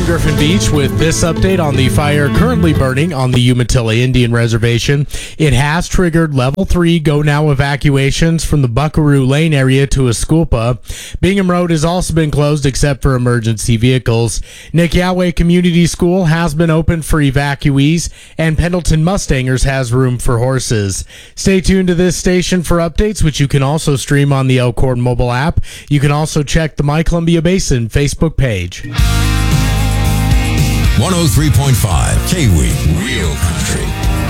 I'm Griffin Beach with this update on the fire currently burning on the Umatilla Indian Reservation. It has triggered Level 3 go-now evacuations from the Buckaroo Lane area to Esculpa. Bingham Road has also been closed except for emergency vehicles. Nick Yahweh Community School has been open for evacuees, and Pendleton Mustangers has room for horses. Stay tuned to this station for updates, which you can also stream on the Elkhorn mobile app. You can also check the My Columbia Basin Facebook page. 103.5 K-Week Real Country.